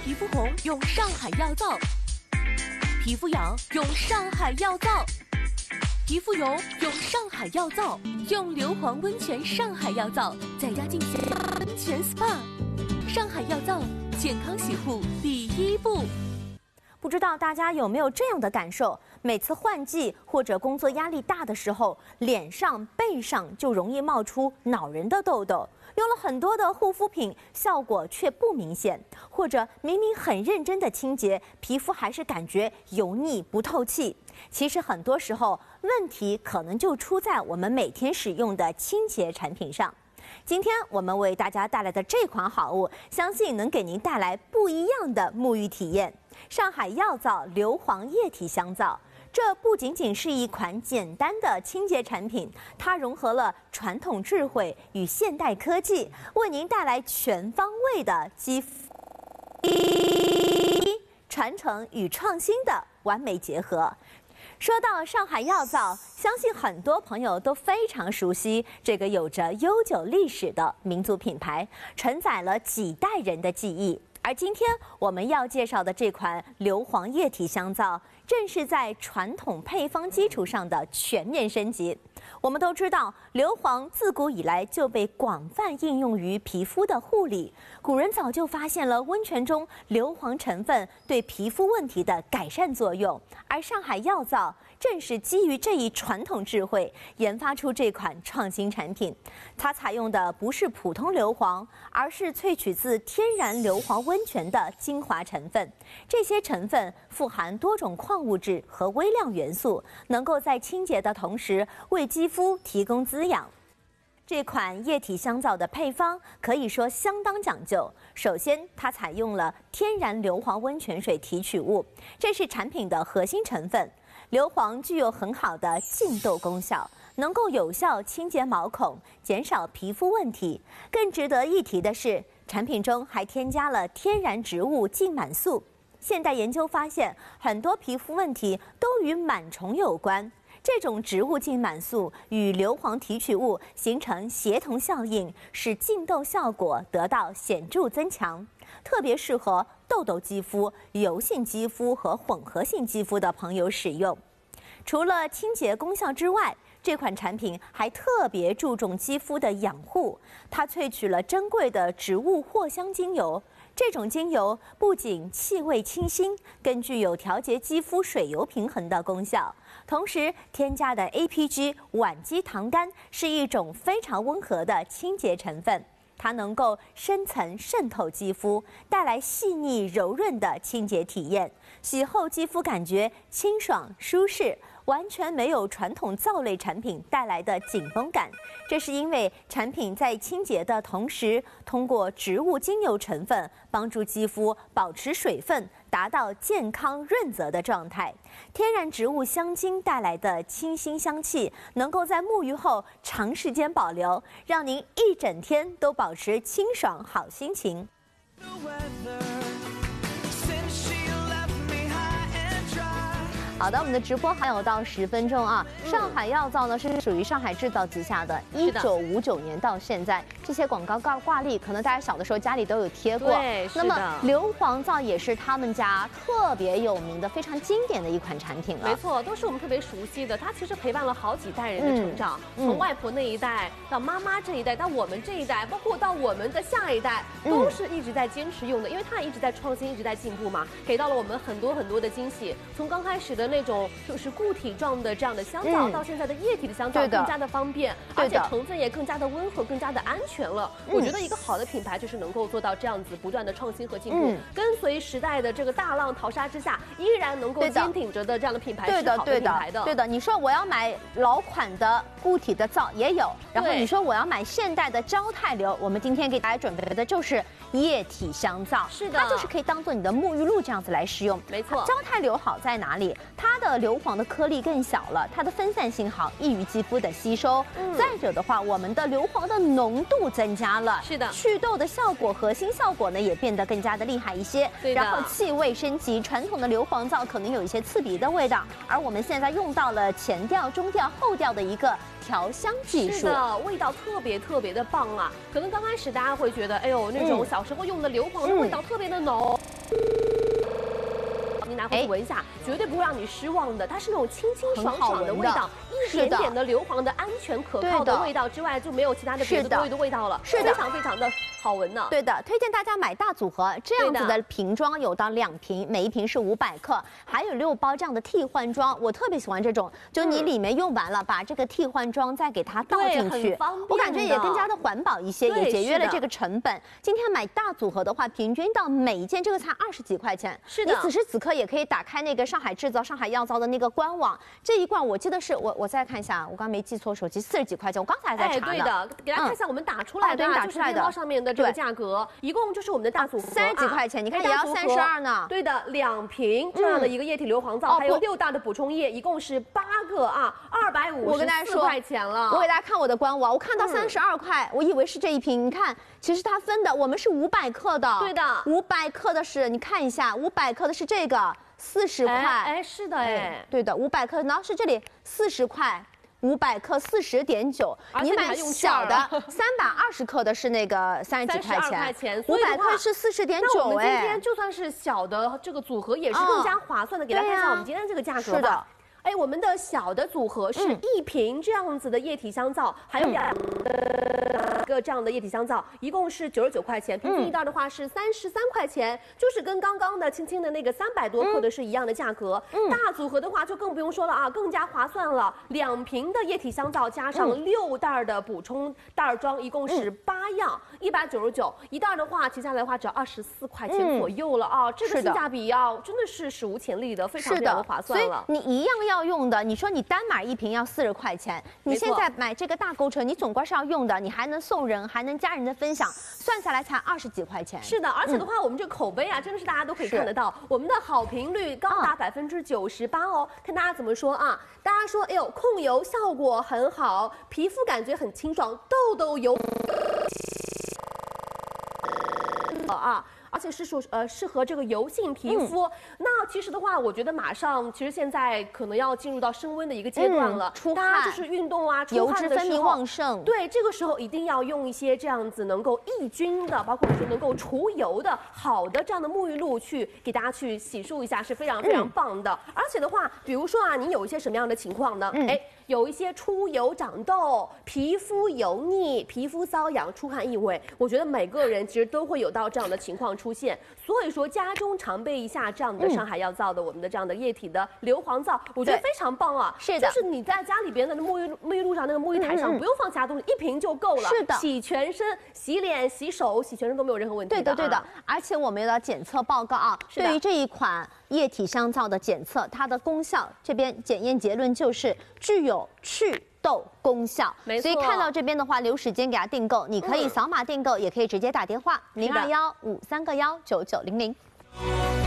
皮肤红用上海药皂，皮肤痒用上海药皂，皮肤油用上海药皂，用硫磺温泉上海药皂在家进行温泉 SPA。上海药皂，健康洗护第一步。 不知道大家有没有这样的感受？每次换季或者工作压力大的时候，脸上、背上就容易冒出恼人的痘痘。用了很多的护肤品，效果却不明显，或者明明很认真的清洁，皮肤还是感觉油腻不透气。其实很多时候，问题可能就出在我们每天使用的清洁产品上。今天我们为大家带来的这款好物，相信能给您带来不一样的沐浴体验。上海药皂硫磺液体香皂，这不仅仅是一款简单的清洁产品，它融合了传统智慧与现代科技，为您带来全方位的肌肤传承与创新的完美结合。说到上海药皂，相信很多朋友都非常熟悉这个有着悠久历史的民族品牌，承载了几代人的记忆。而今天我们要介绍的这款硫磺液体香皂，正是在传统配方基础上的全面升级。我们都知道，硫磺自古以来就被广泛应用于皮肤的护理。古人早就发现了温泉中硫磺成分对皮肤问题的改善作用，而上海药皂正是基于这一传统智慧，研发出这款创新产品。它采用的不是普通硫磺，而是萃取自天然硫磺温泉的精华成分。这些成分富含多种矿物质和微量元素，能够在清洁的同时为肌肤提供滋养。这款液体香皂的配方可以说相当讲究。首先，它采用了天然硫磺温泉水提取物，这是产品的核心成分。硫磺具有很好的净痘功效，能够有效清洁毛孔，减少皮肤问题。更值得一提的是，产品中还添加了天然植物净螨素。现代研究发现，很多皮肤问题都与螨虫有关。这种植物净螨素与硫磺提取物形成协同效应，使净痘效果得到显著增强，特别适合痘痘肌肤、油性肌肤和混合性肌肤的朋友使用。除了清洁功效之外，这款产品还特别注重肌肤的养护，它萃取了珍贵的植物藿香精油。这种精油不仅气味清新，更具有调节肌肤水油平衡的功效。同时，添加的 APG 烷基糖苷是一种非常温和的清洁成分，它能够深层渗透肌肤，带来细腻柔润的清洁体验。洗后肌肤感觉清爽舒适，完全没有传统皂类产品带来的紧绷感。这是因为产品在清洁的同时，通过植物精油成分帮助肌肤保持水分，达到健康润泽的状态。天然植物香精带来的清新香气，能够在沐浴后长时间保留，让您一整天都保持清爽好心情。好的，我们的直播还有到10分钟啊。上海药皂呢是属于上海制造旗下的，1959年到现在，这些广告挂历，可能大家小的时候家里都有贴过。 对， 那么硫磺皂也是他们家特别有名的、非常经典的一款产品了。 没错，都是我们特别熟悉的。它其实陪伴了好几代人的成长，从外婆那一代到妈妈这一代，到我们这一代，包括到我们的下一代，都是一直在坚持用的，因为它一直在创新，一直在进步嘛，给到了我们很多很多的惊喜。从刚开始的那种就是固体状的这样的香皂，到现在的液体的香皂更加的方便，而且成分也更加的温和，更加的安全了。我觉得一个好的品牌就是能够做到这样子不断的创新和进步，跟随时代的这个大浪淘沙之下，依然能够坚挺着的这样的品牌是好的品牌的。 对的，你说我要买老款的固体的皂也有，然后你说我要买现代的胶态硫，我们今天给大家准备的就是液体香皂。 是的， 它就是可以当做你的沐浴露这样子来使用。 没错， 胶态硫好在哪里？它的硫磺的颗粒更小了，它的分散性好，易于肌肤的吸收。再者的话，我们的硫磺的浓度增加了， 是的， 祛痘的效果、核心效果呢也变得更加的厉害一些。 对的， 然后气味升级，传统的硫磺皂可能有一些刺鼻的味道，而我们现在用到了前调、中调、后调的一个调香技术。 是的，味道特别的棒啊！可能刚开始大家会觉得，哎呦，那种小时候用的硫磺的味道特别的浓。 你拿回去闻一下，绝对不会让你失望的。它是那种清清爽爽的味道，一点点的硫磺的安全可靠的味道之外，就没有其他的别的多余的味道了，非常非常的好闻呢。 对的，推荐大家买大组合，这样子的瓶装有到2瓶，每一瓶是500克，还有6包这样的替换装。我特别喜欢这种，就你里面用完了，把这个替换装再给它倒进去，我感觉也更加的环保一些，也节约了这个成本。今天买大组合的话，平均到每一件这个才20几块钱。 是的， 你此时此刻也可以打开那个上海制造、上海药皂的那个官网，这一罐我记得是我再看一下，我刚没记错，手机40几块钱，我刚才在查呢。 对的，给大家看一下我们打出来的，就是面包上面的这个价格，一共就是我们的大组合 30几块钱，你看也要32呢。 对的，2瓶这样的一个液体硫磺皂，还有6袋的补充液，一共是8个啊，254块钱了。 我给大家看我的官网，我看到32块，我以为是这一瓶，你看，其实它分的，我们是500克的。 对的 ，500克的是，你看一下，500克的是这个40块。 哎，是的，哎， 对的，500克，然后是这里40块。500克40.9，你买小的320克的是那个30几块钱，500克是40.9。 那我们今天就算是小的这个组合也是更加划算的。给大家看一下我们今天这个价格吧。 是的。 哎，我们的小的组合是1瓶这样子的液体香皂，还有2个这样的液体香皂，一共是99块钱，平均一袋的话是33块钱，就是跟刚刚的轻轻的那个300多克的是一样的价格。大组合的话就更不用说了啊，更加划算了。2瓶的液体香皂加上6袋的补充袋装，一共是8样，199一袋的话，提下来的话只要24块钱左右了啊，这个性价比啊真的是史无前例的，非常非常的划算了。 所以你一样要用的，你说你单买1瓶要40块钱，你现在买这个大购车，你总归是要用的，你还能送人，还能家人的分享，算下来才20几块钱。 是的，而且的话，我们这个口碑啊，真的是大家都可以看得到，我们的好评率高达98%哦。看大家怎么说啊？大家说，哎呦，控油效果很好，皮肤感觉很清爽，痘痘油啊。而且是适合这个油性皮肤。那其实的话，我觉得马上其实现在可能要进入到升温的一个阶段了， 出汗， 大家就是运动啊，出汗的时候， 油脂分泌旺盛。 对，这个时候一定要用一些这样子能够抑菌的，包括说能够除油的好的这样的沐浴露去给大家去洗漱一下，是非常非常棒的。而且的话，比如说啊，你有一些什么样的情况呢？哎，有一些出油长痘、皮肤油腻、皮肤瘙痒、出汗异味，我觉得每个人其实都会有到这样的情况出现。所以说，家中常备一下这样的上海药皂的我们的这样的液体的硫磺皂，我觉得非常棒啊。 是的， 就是你在家里边的沐浴露上那个沐浴台上，不用放其他东西，1瓶就够了。 是的， 洗全身、洗脸、洗手、洗全身都没有任何问题的。 对的，对的。而且我们有检测报告啊，对于这一款液体香皂的检测，它的功效这边检验结论就是具有去痘功效。 没错。 所以看到这边的话，留时间给它订购，你可以扫码订购，也可以直接打电话0215319900。